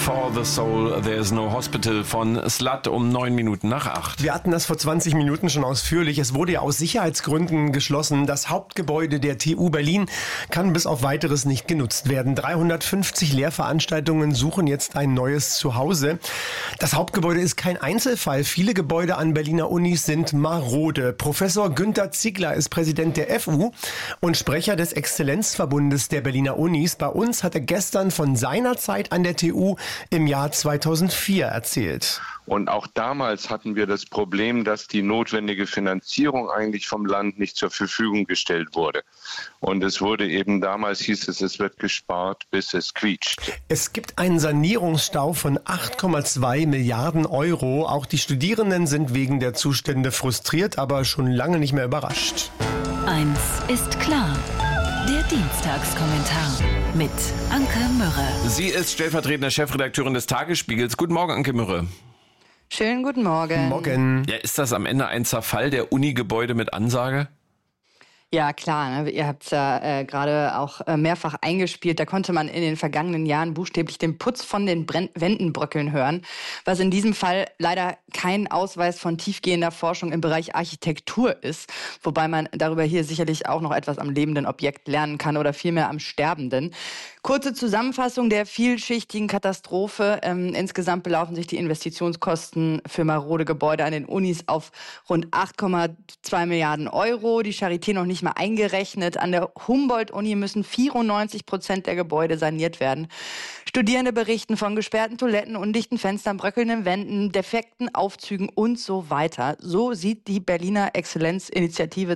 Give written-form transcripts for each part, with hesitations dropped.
for the Soul, There's No Hospital von Slut um 8:09. Wir hatten das vor 20 Minuten schon ausführlich. Es wurde ja aus Sicherheitsgründen geschlossen. Das Hauptgebäude der TU Berlin kann bis auf Weiteres nicht genutzt werden. 350 Lehrveranstaltungen suchen jetzt ein neues Zuhause. Das Hauptgebäude ist kein Einzelfall. Viele Gebäude an Berliner Unis sind marode. Professor Günter Ziegler ist Präsident der FU und Sprecher des Exzellenzverbundes der Berliner Unis. Bei uns hat er gestern von seiner Zeit an der TU im Jahr 2004 erzählt. Und auch damals hatten wir das Problem, dass die notwendige Finanzierung eigentlich vom Land nicht zur Verfügung gestellt wurde. Und es wurde eben damals, hieß es wird gespart, bis es quietscht. Es gibt einen Sanierungsstau von 8,2 Milliarden Euro. Auch die Studierenden sind wegen der Zustände frustriert, aber schon lange nicht mehr überrascht. Eins ist klar. Der Dienstagskommentar mit Anke Mürre. Sie ist stellvertretende Chefredakteurin des Tagesspiegels. Guten Morgen, Anke Mürre. Schönen guten Morgen. Morgen. Ja, ist das am Ende ein Zerfall der Unigebäude mit Ansage? Ja, klar. Ne? Ihr habt es ja gerade auch mehrfach eingespielt. Da konnte man in den vergangenen Jahren buchstäblich den Putz von den Wänden bröckeln hören, was in diesem Fall leider kein Ausweis von tiefgehender Forschung im Bereich Architektur ist, wobei man darüber hier sicherlich auch noch etwas am lebenden Objekt lernen kann oder vielmehr am sterbenden. Kurze Zusammenfassung der vielschichtigen Katastrophe. Insgesamt belaufen sich die Investitionskosten für marode Gebäude an den Unis auf rund 8,2 Milliarden Euro. Die Charité noch nicht mal eingerechnet. An der Humboldt-Uni müssen 94% der Gebäude saniert werden. Studierende berichten von gesperrten Toiletten, undichten Fenstern, bröckelnden Wänden, defekten Aufzügen und so weiter. So sieht die Berliner Exzellenzinitiative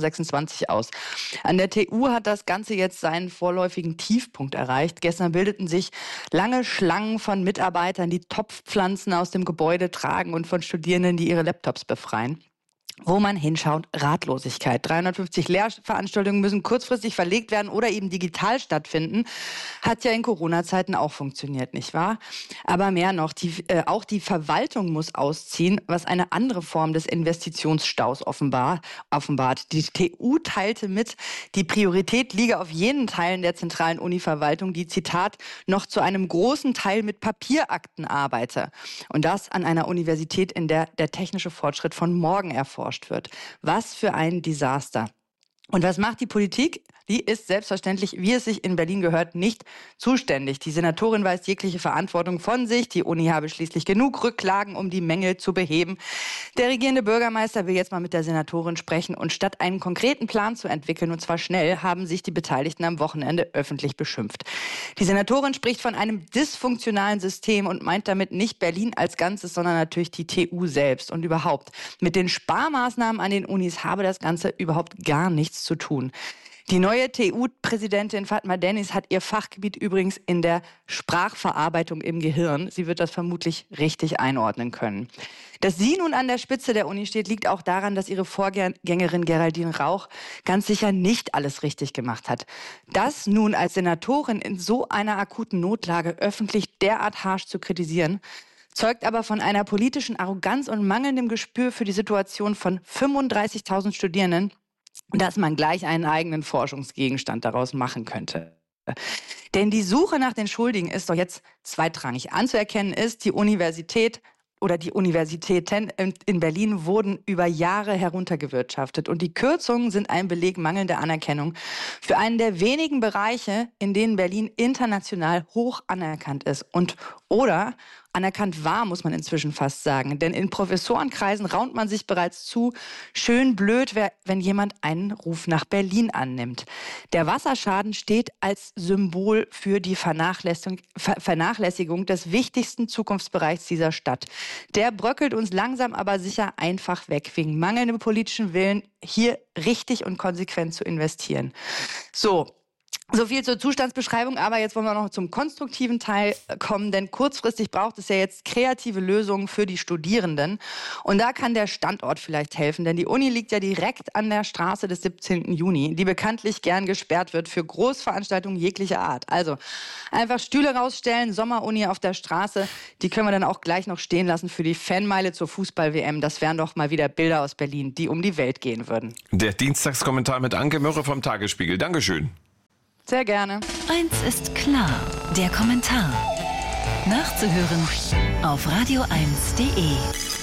2026 aus. An der TU hat das Ganze jetzt seinen vorläufigen Tiefpunkt erreicht. Gestern bildeten sich lange Schlangen von Mitarbeitern, die Topfpflanzen aus dem Gebäude tragen und von Studierenden, die ihre Laptops befreien. Wo man hinschaut, Ratlosigkeit. 350 Lehrveranstaltungen müssen kurzfristig verlegt werden oder eben digital stattfinden. Hat ja in Corona-Zeiten auch funktioniert, nicht wahr? Aber mehr noch, auch die Verwaltung muss ausziehen, was eine andere Form des Investitionsstaus offenbart. Die TU teilte mit, die Priorität liege auf jenen Teilen der zentralen Uni-Verwaltung, die, Zitat, noch zu einem großen Teil mit Papierakten arbeite. Und das an einer Universität, in der der technische Fortschritt von morgen erforscht wird. Was für ein Desaster. Und was macht die Politik? Die ist selbstverständlich, wie es sich in Berlin gehört, nicht zuständig. Die Senatorin weist jegliche Verantwortung von sich. Die Uni habe schließlich genug Rücklagen, um die Mängel zu beheben. Der regierende Bürgermeister will jetzt mal mit der Senatorin sprechen. Und statt einen konkreten Plan zu entwickeln, und zwar schnell, haben sich die Beteiligten am Wochenende öffentlich beschimpft. Die Senatorin spricht von einem dysfunktionalen System und meint damit nicht Berlin als Ganzes, sondern natürlich die TU selbst. Und überhaupt, mit den Sparmaßnahmen an den Unis habe das Ganze überhaupt gar nichts zu tun. Die neue TU-Präsidentin Fatma Dennis hat ihr Fachgebiet übrigens in der Sprachverarbeitung im Gehirn. Sie wird das vermutlich richtig einordnen können. Dass sie nun an der Spitze der Uni steht, liegt auch daran, dass ihre Vorgängerin Geraldine Rauch ganz sicher nicht alles richtig gemacht hat. Das nun als Senatorin in so einer akuten Notlage öffentlich derart harsch zu kritisieren, zeugt aber von einer politischen Arroganz und mangelndem Gespür für die Situation von 35.000 Studierenden, dass man gleich einen eigenen Forschungsgegenstand daraus machen könnte. Denn die Suche nach den Schuldigen ist doch jetzt zweitrangig. Anzuerkennen ist, die Universität oder die Universitäten in Berlin wurden über Jahre heruntergewirtschaftet. Und die Kürzungen sind ein Beleg mangelnder Anerkennung für einen der wenigen Bereiche, in denen Berlin international hoch anerkannt ist. Oder anerkannt war, muss man inzwischen fast sagen. Denn in Professorenkreisen raunt man sich bereits zu, schön blöd, wenn jemand einen Ruf nach Berlin annimmt. Der Wasserschaden steht als Symbol für die Vernachlässigung des wichtigsten Zukunftsbereichs dieser Stadt. Der bröckelt uns langsam aber sicher einfach weg, wegen mangelndem politischen Willen, hier richtig und konsequent zu investieren. So viel zur Zustandsbeschreibung, aber jetzt wollen wir noch zum konstruktiven Teil kommen, denn kurzfristig braucht es ja jetzt kreative Lösungen für die Studierenden. Und da kann der Standort vielleicht helfen, denn die Uni liegt ja direkt an der Straße des 17. Juni, die bekanntlich gern gesperrt wird für Großveranstaltungen jeglicher Art. Also einfach Stühle rausstellen, Sommeruni auf der Straße, die können wir dann auch gleich noch stehen lassen für die Fanmeile zur Fußball-WM. Das wären doch mal wieder Bilder aus Berlin, die um die Welt gehen würden. Der Dienstagskommentar mit Anke Mürre vom Tagesspiegel. Dankeschön. Sehr gerne. Eins ist klar, der Kommentar. Nachzuhören auf radio1.de.